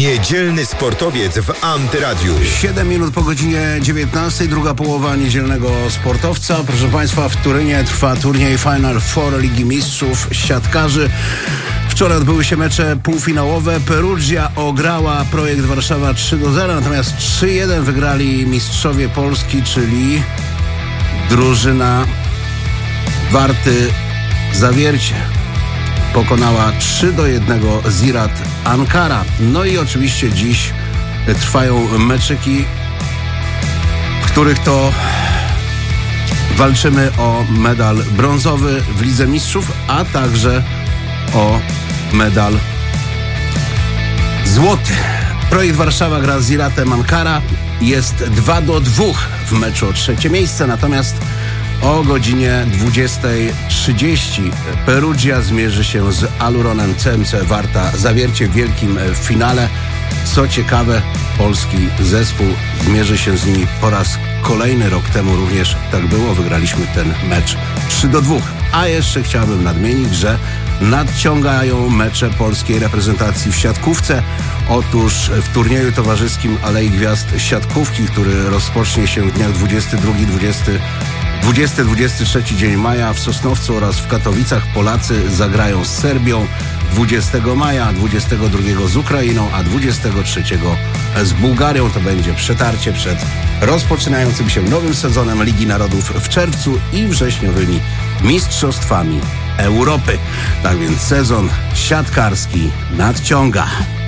Niedzielny sportowiec w Antyradiu. 7 minut po godzinie 19, druga połowa niedzielnego sportowca. Proszę Państwa, w Turynie trwa turniej Final Four Ligi Mistrzów Siatkarzy. Wczoraj odbyły się mecze półfinałowe. Perugia ograła Projekt Warszawa 3-0, natomiast 3-1 wygrali mistrzowie Polski, czyli drużyna Warty Zawiercie. Pokonała 3-1 Ziraat Ankara. No i oczywiście dziś trwają meczyki, w których to walczymy o medal brązowy w Lidze Mistrzów, a także o medal złoty. Projekt Warszawa gra z Ziraatem Ankara. Jest 2-2 w meczu o trzecie miejsce, natomiast o godzinie 20:30 Perugia zmierzy się z Aluronem CMC Warta Zawiercie w wielkim finale. Co ciekawe, polski zespół zmierzy się z nimi po raz kolejny. Rok temu również tak było. Wygraliśmy ten mecz 3-2. A jeszcze chciałbym nadmienić, że nadciągają mecze polskiej reprezentacji w siatkówce. Otóż w turnieju towarzyskim Alei Gwiazd Siatkówki, który rozpocznie się w dniach 20-23 dzień maja w Sosnowcu oraz w Katowicach, Polacy zagrają z Serbią 20 maja, 22 z Ukrainą, a 23 z Bułgarią. To będzie przetarcie przed rozpoczynającym się nowym sezonem Ligi Narodów w czerwcu i wrześniowymi Mistrzostwami Europy. Tak więc sezon siatkarski nadciąga.